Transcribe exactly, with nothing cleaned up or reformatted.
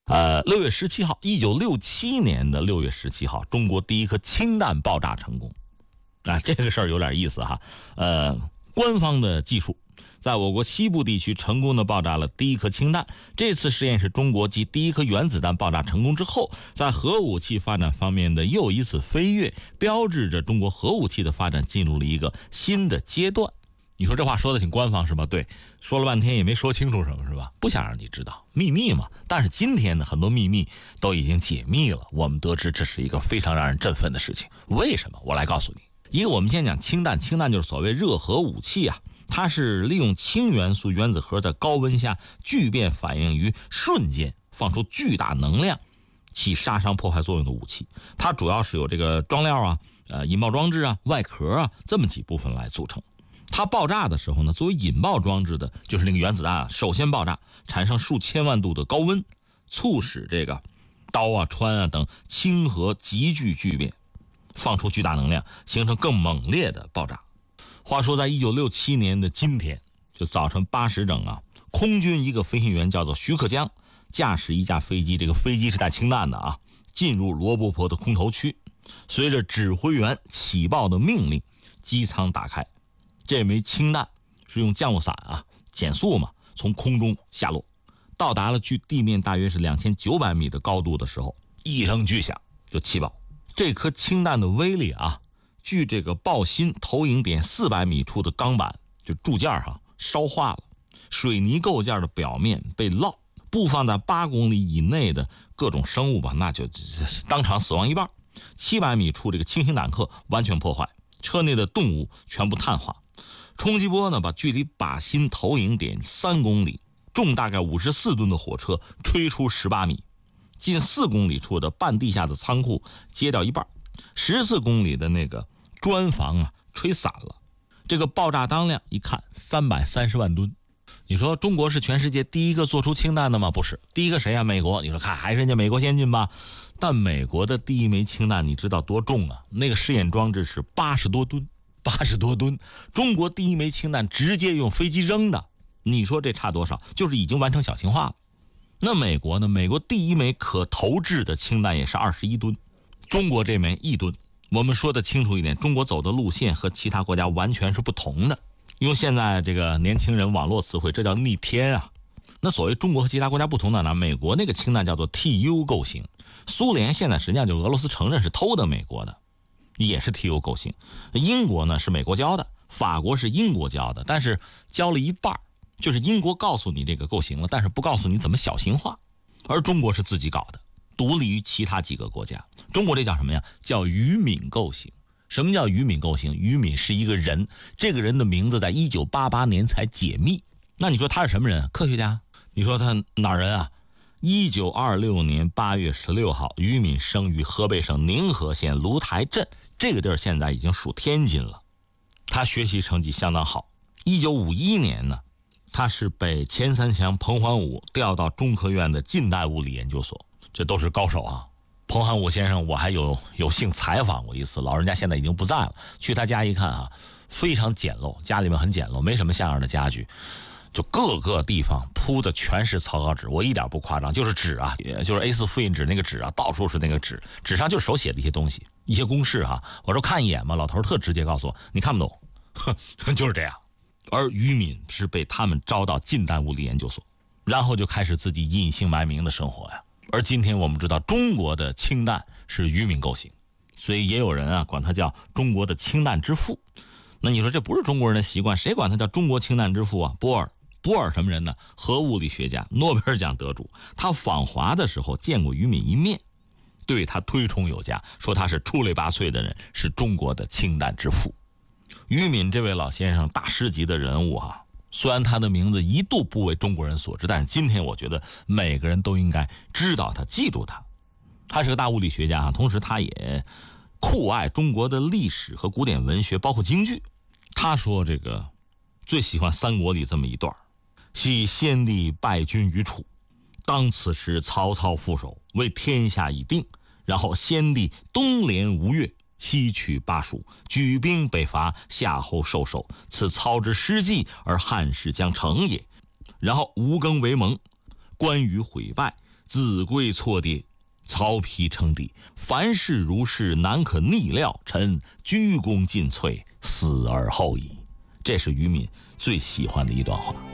呃，六月十七号，一九六七年的六月十七号，中国第一颗氢弹爆炸成功。啊，这个事儿有点意思哈。呃，官方的技术，在我国西部地区成功的爆炸了第一颗氢弹。这次实验是中国继第一颗原子弹爆炸成功之后，在核武器发展方面的又一次飞跃，标志着中国核武器的发展进入了一个新的阶段。你说这话说的挺官方是吧？对，说了半天也没说清楚什么是吧？不想让你知道，秘密嘛。但是今天呢，很多秘密都已经解密了，我们得知这是一个非常让人振奋的事情。为什么？我来告诉你。一个，我们先讲氢弹，氢弹就是所谓热核武器啊，它是利用氢元素原子核在高温下聚变反应于瞬间，放出巨大能量，起杀伤破坏作用的武器。它主要是由这个装料啊、呃引爆装置啊、外壳啊这么几部分来组成。它爆炸的时候呢，作为引爆装置的就是那个原子弹啊，首先爆炸，产生数千万度的高温，促使这个刀啊、氚啊等氢核急剧聚变，放出巨大能量，形成更猛烈的爆炸。话说在一九六七年的今天，就早晨八时整啊，空军一个飞行员叫做徐克江，驾驶一架飞机，这个飞机是带氢弹的啊，进入罗布泊的空投区。随着指挥员起爆的命令，机舱打开，这枚氢弹是用降落伞啊，减速嘛，从空中下落，到达了距地面大约是两千九百米的高度的时候，一声巨响就起爆。这颗氢弹的威力啊，距这个爆心投影点四百米处的钢板就铸件哈、啊、烧化了，水泥构件的表面被烙，布放在八公里以内的各种生物吧，那就当场死亡一半。七百米处这个轻型坦克完全破坏，车内的动物全部碳化。冲击波呢，把距离靶心投影点三公里、重大概五十四吨的火车吹出十八米，近四公里处的半地下的仓库揭掉一半，十四公里的那个砖房啊吹散了。这个爆炸当量一看三百三十万吨。你说中国是全世界第一个做出氢弹的吗？不是，第一个谁啊？美国。你说看还是人家美国先进吧？但美国的第一枚氢弹你知道多重啊？那个试验装置是八十多吨。八十多吨，中国第一枚氢弹直接用飞机扔的，你说这差多少？就是已经完成小型化了。那美国呢？美国第一枚可投掷的氢弹也是二十一吨，中国这枚一吨。我们说的清楚一点，中国走的路线和其他国家完全是不同的。用现在这个年轻人网络词汇，这叫逆天啊。那所谓中国和其他国家不同的呢，美国那个氢弹叫做 T U 构型，苏联现在实际上就俄罗斯承认是偷的美国的。也是 T U 构型，英国呢是美国交的，法国是英国交的，但是交了一半，就是英国告诉你这个构型了，但是不告诉你怎么小型化，而中国是自己搞的，独立于其他几个国家。中国这叫什么呀？叫于敏构型。什么叫于敏构型？于敏是一个人，这个人的名字在一九八八年才解密。那你说他是什么人？科学家？你说他哪儿人啊？一九二六年八月十六号，于敏生于河北省宁河县芦台镇。这个地儿现在已经属天津了，他学习成绩相当好。一九五一年呢，他是被钱三强、彭桓武调到中科院的近代物理研究所，这都是高手啊。彭桓武先生，我还有有幸采访过一次，老人家现在已经不在了。去他家一看啊，非常简陋，家里面很简陋，没什么像样的家具，就各个地方铺的全是草稿纸，我一点不夸张，就是纸啊，也就是 A 四 复印纸那个纸啊，到处是那个纸，纸上就是手写的一些东西，一些公式哈、啊。我说看一眼嘛，老头特直接告诉我，你看不懂，哼，就是这样。而于敏是被他们招到近代物理研究所，然后就开始自己隐姓埋名的生活呀。而今天我们知道，中国的氢弹是于敏构型，所以也有人啊管他叫中国的氢弹之父。那你说这不是中国人的习惯，谁管他叫中国氢弹之父啊？波尔。波尔什么人呢？核物理学家，诺贝尔奖得主。他访华的时候见过于敏一面，对他推崇有加，说他是出类拔萃的人，是中国的氢弹之父。于敏这位老先生，大师级的人物啊，虽然他的名字一度不为中国人所知，但是今天我觉得每个人都应该知道他，记住他。他是个大物理学家啊，同时他也酷爱中国的历史和古典文学，包括京剧。他说这个最喜欢三国里这么一段，系先帝败军于楚，当此时曹操副手，为天下已定，然后先帝东连吴越，西取巴蜀，举兵北伐，夏侯受首，此操之失计，而汉室将成也。然后吴更为盟，关羽毁败， 子规错叠，曹丕称帝，凡事如是，难可逆料。臣鞠躬尽瘁，死而后已。这是于敏最喜欢的一段话。